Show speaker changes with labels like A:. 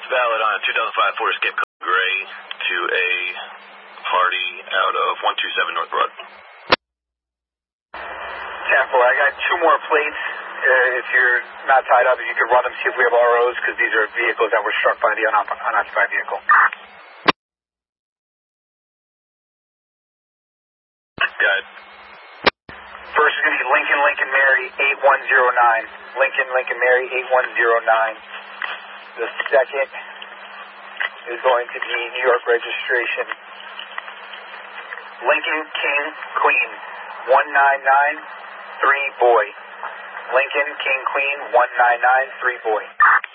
A: Valid on a 2005 Ford Escape Gray to a party out of 127 North Broad.
B: 10-4, I got 2 more plates. If you're not tied up, if you could run them, see if we have ROs, because these are vehicles that were struck by the unoccupied vehicle.
A: Got it.
B: First is going to be Lincoln Mary 8109. Lincoln Mary 8109. The second is going to be New York registration. Lincoln King Queen 1993 boy. Lincoln King Queen 1993 boy.